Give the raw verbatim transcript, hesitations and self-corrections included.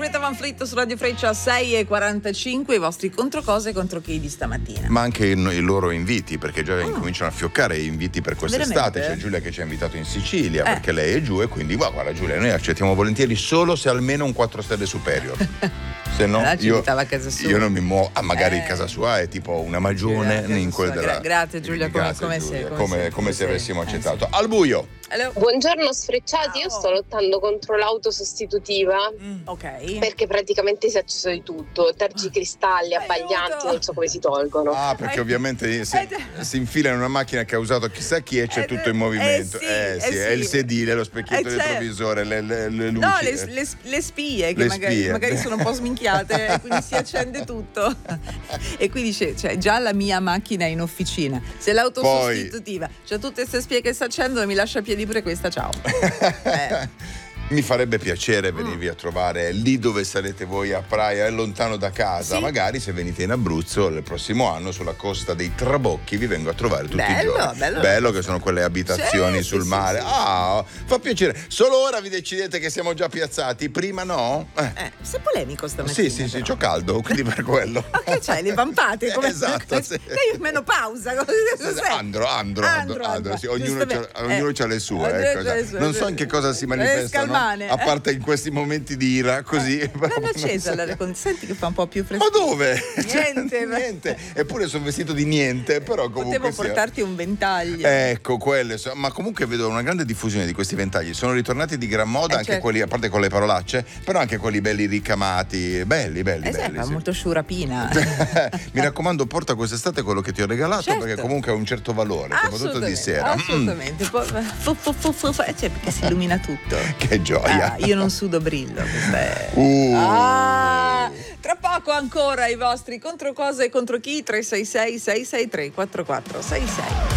Greta Van Fleet su Radio Freccia sei e quarantacinque, i vostri controcose e contro chi di stamattina. Ma anche i, i loro inviti, perché già oh. incominciano a fioccare gli inviti per quest'estate. C'è Giulia che ci ha invitato in Sicilia eh. perché lei è giù e quindi guarda, guarda Giulia, noi accettiamo volentieri solo se almeno un quattro stelle superior. Se no io, a casa sua. io non mi muovo. Ah, magari eh. casa sua è tipo una magione in quel della... Gra- grazie Giulia, come, grazie, come, Giulia. Se, come, come, se, come se avessimo eh, accettato. Sì. Al buio. Hello. Buongiorno sfrecciati, io sto lottando contro l'auto sostitutiva mm, ok perché praticamente si è acceso di tutto, tergicristalli, abbaglianti, non so come si tolgono. Ah, perché ovviamente si, si infila in una macchina che ha usato chissà chi e c'è tutto in movimento. Eh, eh, sì, sì, eh, è sì. il sedile, lo specchietto eh, del certo. retrovisore, le, le, le luci. No, le, le, le spie che le magari, spie. magari sono un po' sminchiate e quindi si accende tutto. E quindi c'è, cioè, già la mia macchina è in officina. Se l'auto Poi... sostitutiva c'è tutte queste spie che si accendono, mi lascia a piedi pure questa, ciao. eh. Mi farebbe piacere venirvi a trovare lì dove sarete voi a Praia, è lontano da casa. Sì. Magari se venite in Abruzzo il prossimo anno sulla costa dei Trabocchi vi vengo a trovare tutti bello, i giorni. Bello, bello che sono quelle abitazioni sì, sul sì, mare. Sì, sì. Ah, fa piacere. Solo ora vi decidete che siamo già piazzati, prima no? Eh, eh sei polemico stamattina. Sì, sì, sì, c'ho caldo, quindi per quello. Ma che c'hai, le vampate? Come... Esatto, sì. Io meno pausa. Andro, andro, andro, andro, sì, ognuno, c'ha, ognuno eh. c'ha le sue. Ecco, le sue non so in che cosa si manifestano, a parte in questi momenti di ira, così. Eh, l'hanno accesa la so. Senti che fa un po' più fresco. Ma dove? Niente. niente. Eppure sono vestito di niente, però comunque potevo sia... portarti un ventaglio. Ecco, quelle. Ma comunque vedo una grande diffusione di questi ventagli. Sono ritornati di gran moda, eh, anche certo. quelli, a parte con le parolacce, però anche quelli belli ricamati, belli, belli, eh, belli. Sì, sì. molto sciurapina. Mi raccomando, porta quest'estate quello che ti ho regalato, certo. perché comunque ha un certo valore, soprattutto di sera. Assolutamente. Mm. Fu, fu, fu, fu, fu, cioè, perché si illumina tutto. Che gioia. Ah, io non sudo brillo. Questa è... Uh. Ah, tra poco ancora i vostri contro cosa e contro chi. Tre sei sei sei sei tre quattro quattro sei sei.